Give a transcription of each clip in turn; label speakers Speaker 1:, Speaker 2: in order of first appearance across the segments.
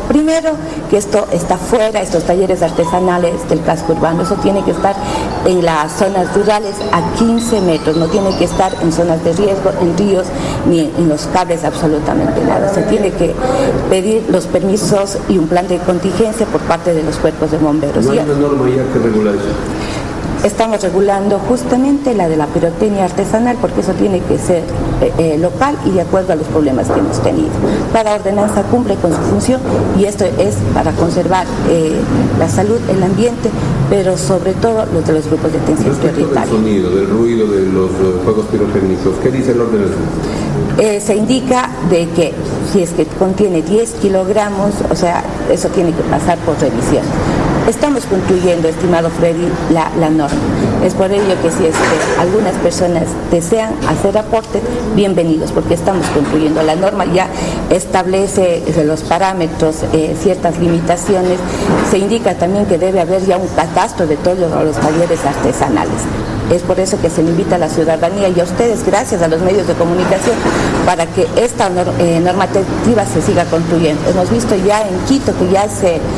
Speaker 1: Primero, que esto está fuera, estos talleres artesanales del casco urbano, eso tiene que estar en las zonas rurales a 15 metros, no tiene que estar en zonas de riesgo, en ríos, ni en los cables, absolutamente nada. Se tiene que pedir los permisos y un plan de contingencia por parte de los cuerpos de bomberos.
Speaker 2: ¿No hay una norma ya que regula eso?
Speaker 1: Estamos regulando justamente la de la pirotecnia artesanal, porque eso tiene que ser local y de acuerdo a los problemas que hemos tenido. Cada ordenanza cumple con su función y esto es para conservar la salud, el ambiente, pero sobre todo los de los grupos de atención prioritaria.
Speaker 2: Del sonido, del ruido de los fuegos pirotécnicos, ¿qué dice el orden?
Speaker 1: Se indica de que si es que contiene 10 kilogramos, o sea, eso tiene que pasar por revisión. Estamos concluyendo, estimado Freddy, la norma. Es por ello que si es que algunas personas desean hacer aporte, bienvenidos, porque estamos concluyendo. La norma ya establece los parámetros, ciertas limitaciones. Se indica también que debe haber ya un catastro de todos los talleres artesanales. Es por eso que se le invita a la ciudadanía y a ustedes, gracias a los medios de comunicación, para que esta normativa se siga construyendo. Hemos visto ya en Quito que ya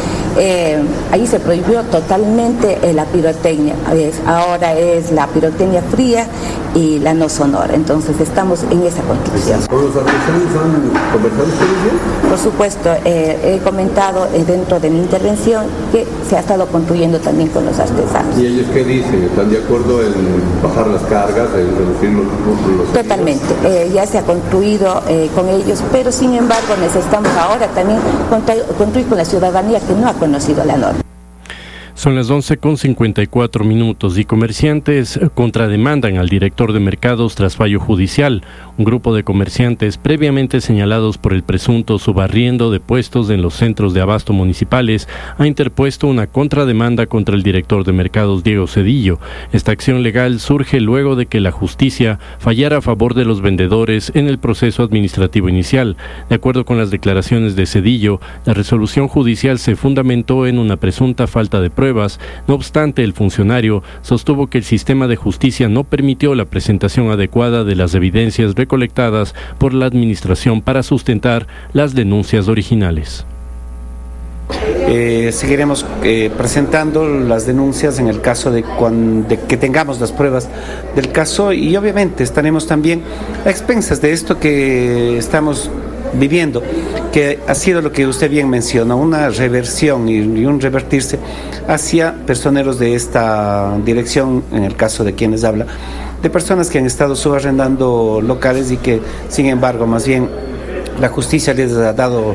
Speaker 1: ahí se prohibió totalmente la pirotecnia. Ahora es la pirotecnia fría y la no sonora. Entonces estamos en esa construcción.
Speaker 2: ¿Con los artesanos han conversado ustedes?
Speaker 1: Por supuesto, he comentado dentro de mi intervención que se ha estado construyendo también con los artesanos.
Speaker 2: ¿Y ellos qué dicen? ¿Están de acuerdo en bajar las cargas, en reducir los
Speaker 1: Totalmente, ya se ha construido con ellos, pero sin embargo necesitamos ahora también construir con la ciudadanía que no ha conocido la norma.
Speaker 3: Son las 11:54 y comerciantes contrademandan al director de mercados tras fallo judicial. Un grupo de comerciantes previamente señalados por el presunto subarriendo de puestos en los centros de abasto municipales ha interpuesto una contrademanda contra el director de mercados Diego Cedillo. Esta acción legal surge luego de que la justicia fallara a favor de los vendedores en el proceso administrativo inicial. De acuerdo con las declaraciones de Cedillo, la resolución judicial se fundamentó en una presunta falta de pruebas. No obstante, el funcionario sostuvo que el sistema de justicia no permitió la presentación adecuada de las evidencias recolectadas por la administración para sustentar las denuncias originales.
Speaker 4: Seguiremos presentando las denuncias en el caso de que tengamos las pruebas del caso y obviamente estaremos también a expensas de esto que estamos viviendo, que ha sido lo que usted bien menciona, una reversión y un revertirse hacia personeros de esta dirección, en el caso de quienes habla, de personas que han estado subarrendando locales y que sin embargo más bien la justicia les ha dado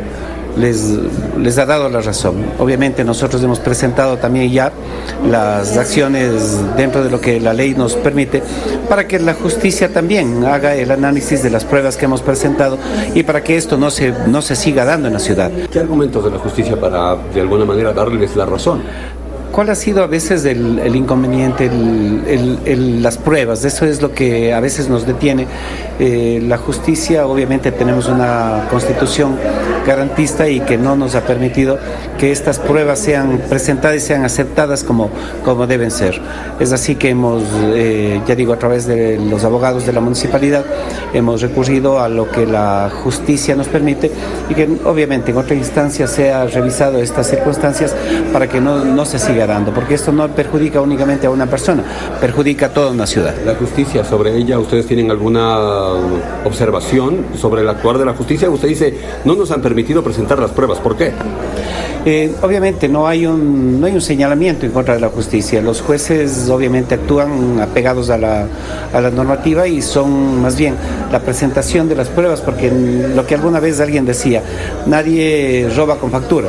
Speaker 4: la razón. Obviamente nosotros hemos presentado también ya las acciones dentro de lo que la ley nos permite para que la justicia también haga el análisis de las pruebas que hemos presentado y para que esto no se siga dando en la ciudad.
Speaker 2: ¿Qué argumentos de la justicia para de alguna manera darles la razón?
Speaker 4: ¿Cuál ha sido a veces el inconveniente? Las pruebas, eso es lo que a veces nos detiene. La justicia, obviamente tenemos una constitución garantista y que no nos ha permitido que estas pruebas sean presentadas y sean aceptadas como deben ser. Es así que hemos, ya digo, a través de los abogados de la municipalidad, hemos recurrido a lo que la justicia nos permite y que obviamente en otra instancia se ha revisado estas circunstancias para que no se siga dando, porque esto no perjudica únicamente a una persona, perjudica a toda una ciudad.
Speaker 2: La justicia, sobre ella, ¿ustedes tienen alguna observación sobre el actuar de la justicia? Usted dice, no nos han permitido presentar las pruebas, ¿por qué?
Speaker 4: Obviamente no hay un señalamiento en contra de la justicia. Los jueces obviamente actúan apegados a la normativa y son más bien la presentación de las pruebas, porque lo que alguna vez alguien decía, nadie roba con factura.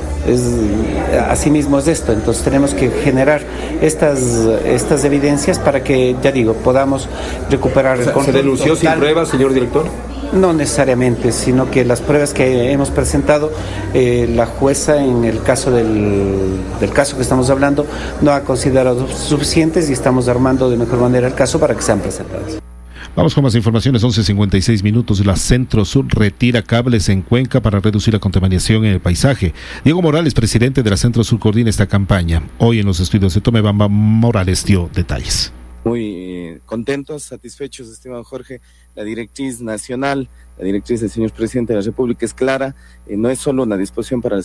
Speaker 4: Así mismo es esto, entonces tenemos que generar estas evidencias para que, ya digo, podamos recuperar el control.
Speaker 2: ¿Se denunció sin pruebas, señor director?
Speaker 4: No necesariamente, sino que las pruebas que hemos presentado, la jueza en el caso del caso que estamos hablando no ha considerado suficientes y estamos armando de mejor manera el caso para que sean presentadas.
Speaker 5: Vamos con más informaciones, 11:56. La Centro Sur retira cables en Cuenca para reducir la contaminación en el paisaje. Diego Morales, presidente de la Centro Sur, coordina esta campaña. Hoy en los estudios de Tomebamba, Morales dio detalles.
Speaker 6: Muy contentos, satisfechos, estimado Jorge. La directriz nacional, la directriz del señor presidente de la República es clara, no es solo una disposición para